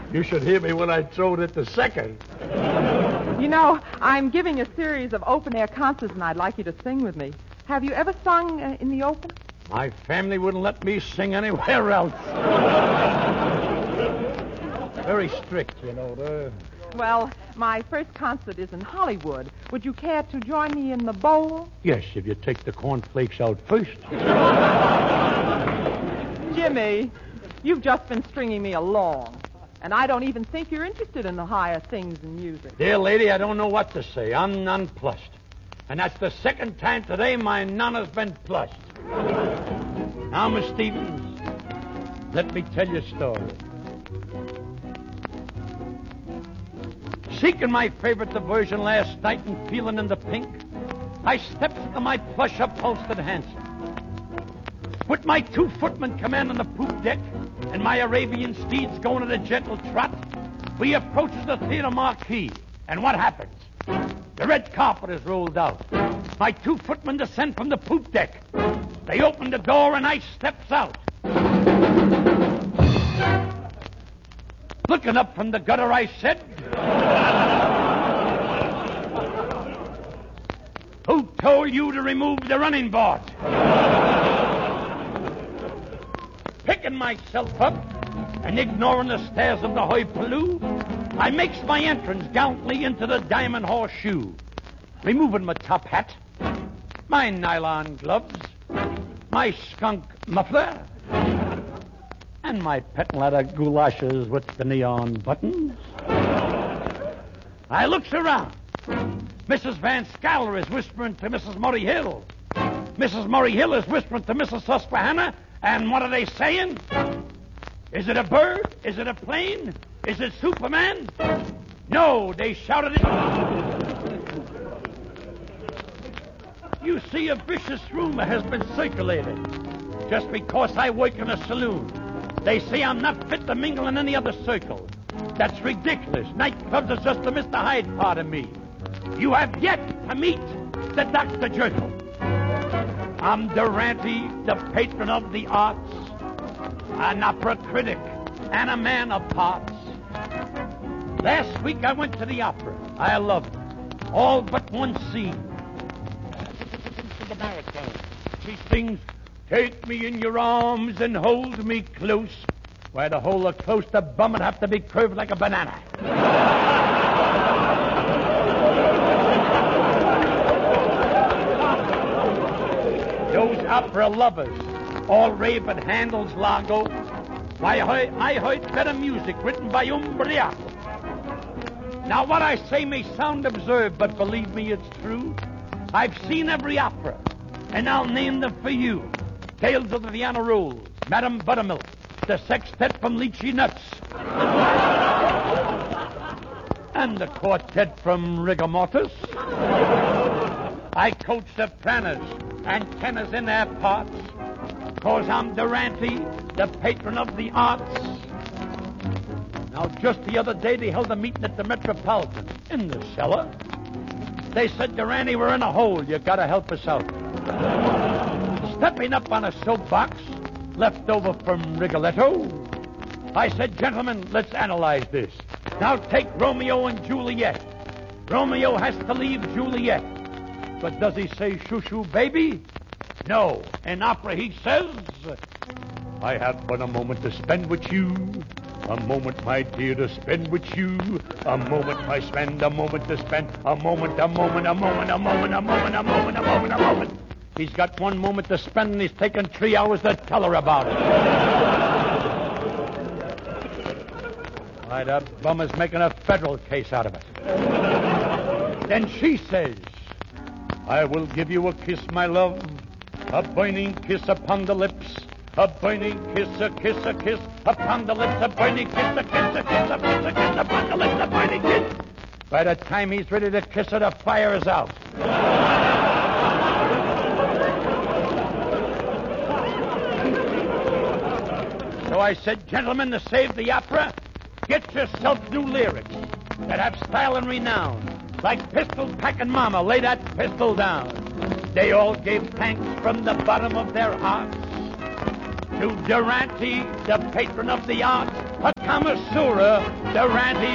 You should hear me when I throwed it the second. You know, I'm giving a series of open-air concerts, and I'd like you to sing with me. Have you ever sung in the open? My family wouldn't let me sing anywhere else. Very strict, you know. Well, my first concert is in Hollywood. Would you care to join me in the bowl? Yes, if you take the cornflakes out first. Jimmy, you've just been stringing me along. And I don't even think you're interested in the higher things in music. Dear lady, I don't know what to say. I'm nonplussed. And that's the second time today my nana's been plussed. Now, Miss Stevens, let me tell you a story. Seeking my favorite diversion last night and feeling in the pink, I steps into my plush upholstered hansom. With my 2 footmen commanding the poop deck and my Arabian steeds going at a gentle trot, we approaches the theater marquee. And what happens? The red carpet is rolled out. My 2 footmen descend from the poop deck. They open the door and I steps out. Looking up from the gutter, I said, "Who told you to remove the running board?" Picking myself up and ignoring the stares of the hoi pollou, I makes my entrance gallantly into the Diamond Horseshoe, removing my top hat, my nylon gloves, my skunk muffler, and my patent leather goulashes with the neon buttons. I looks around. Mrs. Van Scaler is whispering to Mrs. Murray Hill. Mrs. Murray Hill is whispering to Mrs. Susquehanna. And what are they saying? Is it a bird? Is it a plane? Is it Superman? No, they shouted it. You see, a vicious rumor has been circulated. Just because I work in a saloon, they say I'm not fit to mingle in any other circle. That's ridiculous. Nightclubs are just the Mr. Hyde part of me. You have yet to meet the Dr. Jekyll. I'm Durante, the patron of the arts, an opera critic, and a man of parts. Last week I went to the opera. I loved it. All but one scene. The baritone. She sings, "Take me in your arms and hold me close." Why, to hold her close, the bum would have to be curved like a banana. Those opera lovers all rave at Handel's Largo. Why, I heard better music written by Umbriaco. Now, what I say may sound absurd, but believe me, it's true. I've seen every opera, and I'll name them for you. Tales of the Vienna Rolls, Madame Buttermilk, the Sextet from Lychee Nuts, and the Quartet from Rigor Mortis. I coach sopranos and tenors in their parts, 'cause I'm Durante, the patron of the arts. Now, just the other day, they held a meeting at the Metropolitan, in the cellar. They said, "Durante, we're in a hole. You gotta help us out." Stepping up on a soapbox, left over from Rigoletto, I said, "Gentlemen, let's analyze this. Now take Romeo and Juliet. Romeo has to leave Juliet. But does he say shoo-shoo, baby? No. In opera he says, I have but a moment to spend with you. A moment, my dear, to spend with you. A moment I spend, a moment to spend. A moment, a moment, a moment, a moment, a moment, a moment, a moment, a moment. He's got 1 moment to spend, and he's taken 3 hours to tell her about it. Why, that bum is making a federal case out of it. Then she says, I will give you a kiss, my love, a burning kiss upon the lips, a burning kiss, a kiss upon the lips, a burning kiss, a kiss, a kiss, a kiss, a kiss upon the lips, a burning kiss. By the time he's ready to kiss her, the fire is out. So I said, gentlemen, to save the opera, get yourself new lyrics that have style and renown. Like pistol packing mama, lay that pistol down. They all gave thanks from the bottom of their hearts. to Durante, the patron of the arts, a connoisseur, Durante